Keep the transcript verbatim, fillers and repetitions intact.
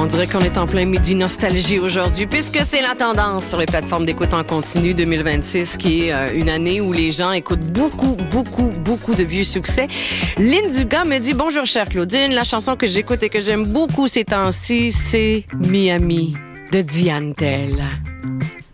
On dirait qu'on est en plein midi nostalgie aujourd'hui, puisque c'est la tendance sur les plateformes d'écoute en continu deux mille vingt-six, qui est euh, une année où les gens écoutent beaucoup, beaucoup, beaucoup de vieux succès. Lynn Dugas me dit « Bonjour, chère Claudine. La chanson que j'écoute et que j'aime beaucoup ces temps-ci, c'est Miami de Diane Tell. »